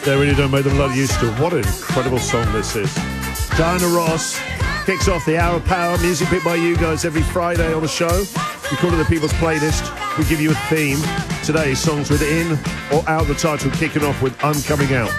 They really don't make them like they used to. What an incredible song this is. Diana Ross kicks off the Hour of Power, music picked by you guys every Friday on the show. We call it the People's Playlist. We give you a theme. Today, songs with in or out the title, kicking off with I'm Coming Out.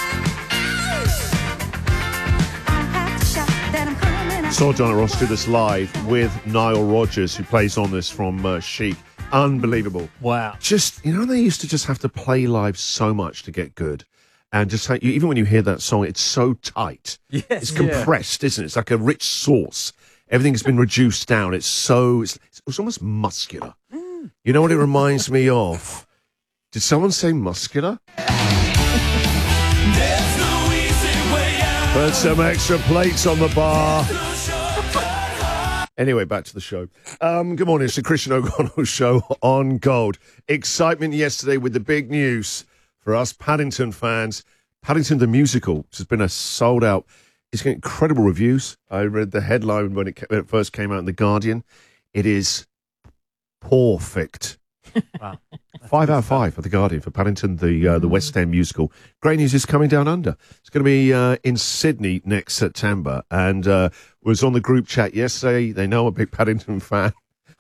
Saw Diana Ross do this live with Nile Rodgers, who plays on this from Chic. Unbelievable. Wow. Just, you know, they used to just have to play live so much to get good. And just even when you hear that song, it's so tight. Yes, it's compressed, isn't it? It's like a rich sauce. Everything's been reduced down. It's almost muscular. You know what it reminds me of? Did someone say muscular? Put some extra plates on the bar. Anyway, back to the show. Good morning. It's the Christian O'Connell Show on Gold. Excitement yesterday with the big news for us Paddington fans. Paddington the musical, which has been a sold out. It's got incredible reviews. I read the headline when it first came out in The Guardian. It is perfect. Wow. 5 out of 5 for The Guardian for Paddington, the West End musical. Great news is coming down under. It's going to be in Sydney next September, and was on the group chat yesterday. They know I'm a big Paddington fan.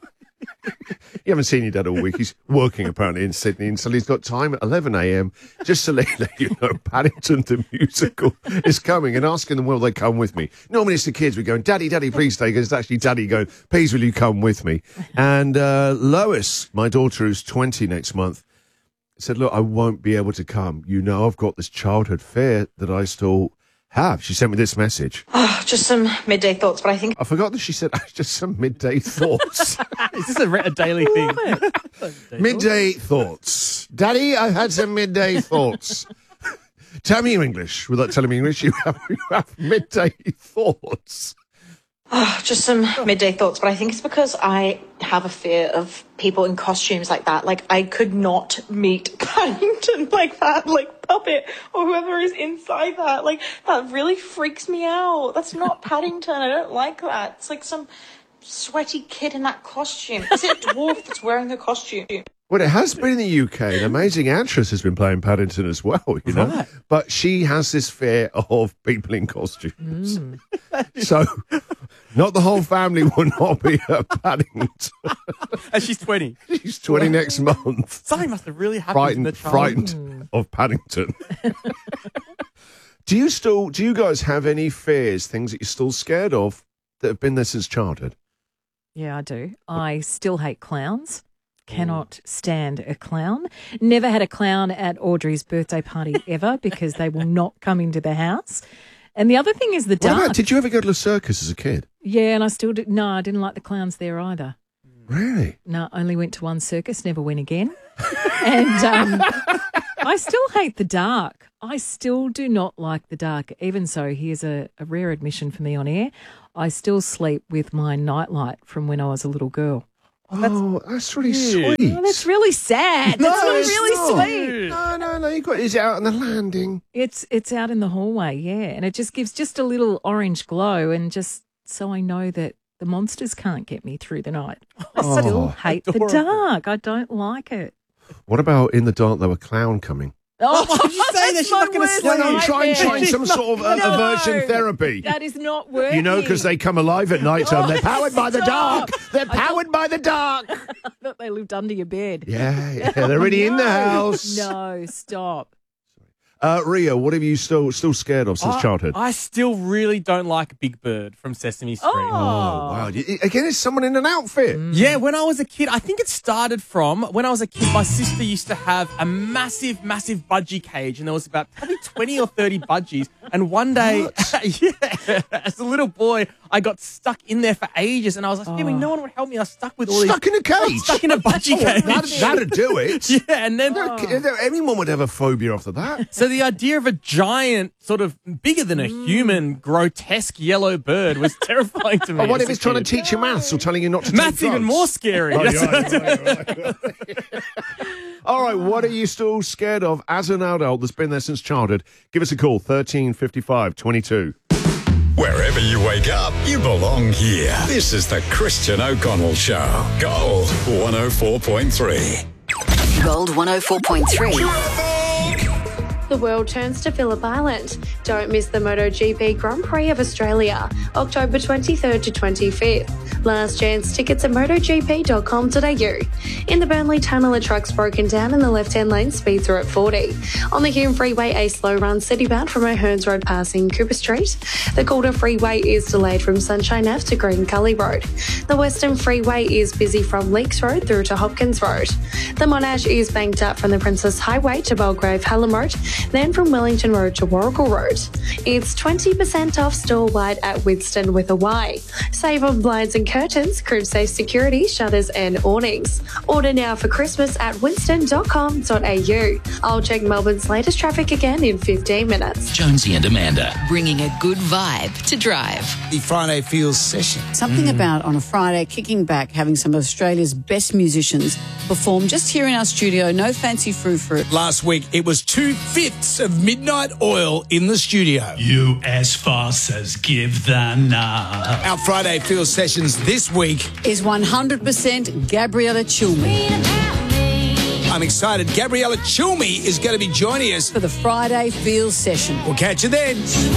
You haven't seen your dad all week. He's working apparently in Sydney, and so he's got time at 11 a.m. just to let you know Paddington the musical is coming, and asking them, will they come with me? Normally it's the kids. We're going, Daddy, please stay. It's actually Daddy going, please will you come with me? And Lois, my daughter who's 20 next month, said, look, I won't be able to come. You know, I've got this childhood fear that I still have. She sent me this message. Oh, just some midday thoughts, but I think... I forgot that she said just some midday thoughts. Is this a daily thing? Midday thoughts. Daddy, I've had some midday thoughts. Tell me your English. Without telling me English, you have midday thoughts. Oh, just some midday thoughts, but I think it's because I have a fear of people in costumes like that. Like, I could not meet Paddington like that, like Puppet, or whoever is inside that. Like, that really freaks me out. That's not Paddington. I don't like that. It's like some sweaty kid in that costume. Is it a dwarf that's wearing a costume? Well, it has been in the UK. An amazing actress has been playing Paddington as well, you know. Right. But she has this fear of people in costumes. So, not the whole family will not be at Paddington. And she's 20. She's 20 next month. Something must have really happened in the child. Frightened of Paddington. Do you guys have any fears, things that you're still scared of that have been there since childhood? Yeah, I do. I still hate clowns. Cannot stand a clown. Never had a clown at Audrey's birthday party ever because they will not come into the house. And the other thing is the dark. Did you ever go to the circus as a kid? Yeah, and I still did. No, I didn't like the clowns there either. Really? No, only went to one circus, never went again. And I still hate the dark. I still do not like the dark. Even so, here's a rare admission for me on air. I still sleep with my nightlight from when I was a little girl. That's really sweet. Oh, that's really sad. That's not it's really not. sweet. No. Is it out on the landing? It's out in the hallway, yeah, and it just gives just a little orange glow, and just so I know that the monsters can't get me through the night. I still hate the dark. I don't like it. What about in the dark though, a clown coming? Oh, what did you say that she's not going to sleep? I'm trying some sort of aversion therapy. That is not working. You know, because they come alive at night time. They're powered by the dark. Stop. They're powered by the dark. I thought they lived under your bed. Yeah, they're already in the house. No, stop. Ria, what have you still scared of since childhood? I still really don't like Big Bird from Sesame Street. Oh, wow. Again, it's someone in an outfit. Yeah, when I was a kid, I think it started from when I was a kid, my sister used to have a massive budgie cage, and there was about probably 20 or 30 budgies. And one day, as a little boy, I got stuck in there for ages, and I was like, no one would help me. I was stuck with all these... Stuck in a cage? Stuck in a budgie cage. That'd do it. Yeah, and then... Anyone would have a phobia after that. So the idea of a giant, sort of bigger than a human, grotesque yellow bird was terrifying to me. What if it's trying to teach you maths or telling you not to Maths take drugs? even more scary. Right. All right, what are you still scared of as an adult that's been there since childhood? Give us a call, 13 55 22. Wherever you wake up, you belong here. This is the Christian O'Connell Show. Gold 104.3. Gold 104.3. The world turns to Phillip Island. Don't miss the MotoGP Grand Prix of Australia, October 23rd to 25th. Last chance tickets at motogp.com.au. In the Burnley Tunnel, a truck's broken down in the left-hand lane, speed through at 40. On the Hume Freeway, a slow run city-bound from O'Hearns Road passing Cooper Street. The Calder Freeway is delayed from Sunshine Ave to Green Gully Road. The Western Freeway is busy from Leaks Road through to Hopkins Road. The Monash is banked up from the Princess Highway to Belgrave Hallam Road, then from Wellington Road to Warrigal Road. It's 20% off store-wide at Winston with a Y. Save on blinds and curtains, crib safe security, shutters and awnings. Order now for Christmas at winston.com.au. I'll check Melbourne's latest traffic again in 15 minutes. Jonesy and Amanda, bringing a good vibe to drive. The Friday Feels session. Something about on a Friday kicking back, having some of Australia's best musicians perform just here in our studio. No fancy frou-frou. Last week, it was 2/5 of Midnight Oil in the studio. You as fast as give the nod. Our Friday Feels sessions this week Is 100% Gabriella Chilmi. I'm excited. Gabriella Chilmi is going to be joining us For the Friday Feels session. We'll catch you then.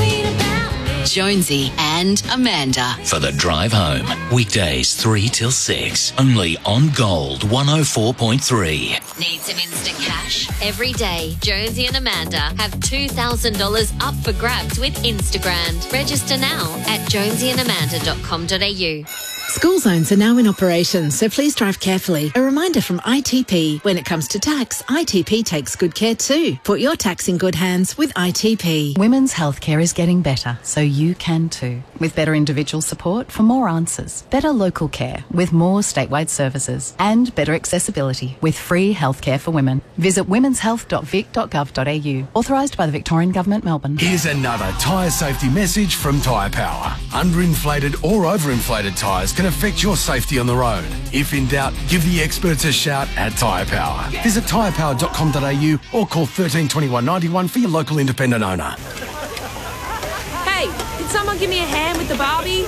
Jonesy and Amanda. For the drive home. Weekdays 3 till 6. Only on Gold 104.3. Need some instant cash? Every day, Jonesy and Amanda have $2,000 up for grabs with Instagram. Register now at jonesyandamanda.com.au. School zones are now in operation, so please drive carefully. A reminder from ITP. When it comes to tax, ITP takes good care too. Put your tax in good hands with ITP. Women's healthcare is getting better, so you can too. With better individual support for more answers, better local care with more statewide services, and better accessibility with free healthcare for women. Visit womenshealth.vic.gov.au. Authorised by the Victorian Government, Melbourne. Here's another tyre safety message from Tyre Power. Underinflated or overinflated tyres can affect your safety on the road. If in doubt, give the experts a shout at Tyre Power. Visit tyrepower.com.au or call 13 21 91 for your local independent owner. Hey, can someone give me a hand with the Barbie?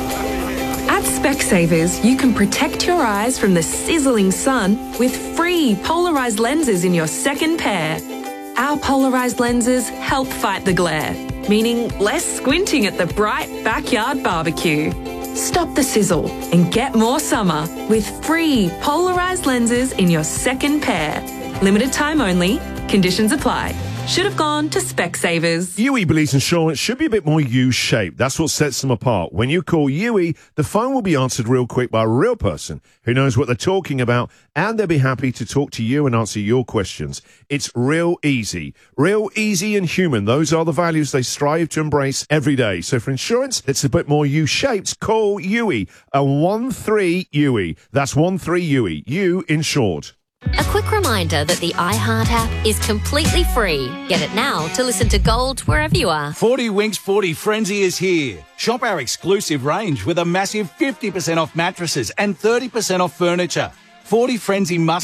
At Specsavers, you can protect your eyes from the sizzling sun with free polarised lenses in your second pair. Our polarised lenses help fight the glare, meaning less squinting at the bright backyard barbecue. Stop the sizzle and get more summer with free polarised lenses in your second pair. Limited time only. Conditions apply. Should have gone to Specsavers. UE Police Insurance should be a bit more U-shaped. That's what sets them apart. When you call UE, the phone will be answered real quick by a real person who knows what they're talking about, and they'll be happy to talk to you and answer your questions. It's real easy and human. Those are the values they strive to embrace every day. So for insurance that's a bit more U-shaped, call UE, a 13UE. That's 13UE. You insured. A quick reminder that the iHeart app is completely free. Get it now to listen to Gold wherever you are. 40 Winks 40 Frenzy is here. Shop our exclusive range with a massive 50% off mattresses and 30% off furniture. 40 Frenzy must